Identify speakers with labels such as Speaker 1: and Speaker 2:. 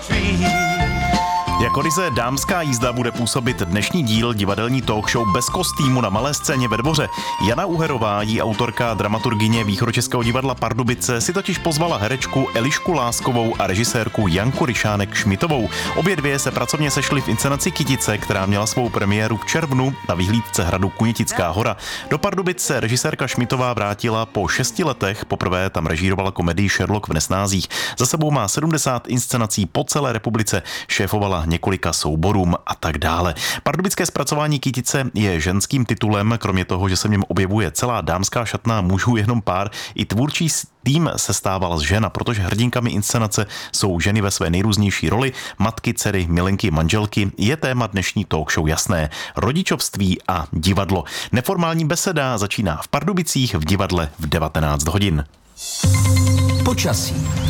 Speaker 1: Jako ryze dámská jízda bude působit dnešní díl divadelní talk show bez kostýmu na malé scéně ve Dvoře. Jana Uherová, jí autorka a dramaturgyně Východočeského divadla Pardubice, si totiž pozvala herečku Elišku Láskovou a režisérku Janku Ryšánek-Šmitovou. Obě dvě se pracovně sešly v inscenaci Kytice, která měla svou premiéru v červnu na vyhlídce hradu Kunětická Hora. Do Pardubic se režisérka Šmitová vrátila po 6 letech, poprvé tam režírovala komedii Sherlock v nesnázích. Za sebou má 70 inscenací po celé republice, šéfovala několika souborům a tak dále. Pardubické zpracování Kytice je ženským titulem, kromě toho, že se v něm objevuje celá dámská šatna, mužů jenom pár, i tvůrčí tým se stával z žen, protože hrdinkami inscenace jsou ženy ve své nejrůznější roli, matky, dcery, milenky, manželky. Je téma dnešní talk show jasné. Rodičovství a divadlo. Neformální beseda začíná v Pardubicích v divadle v 19 hodin.
Speaker 2: Počasí.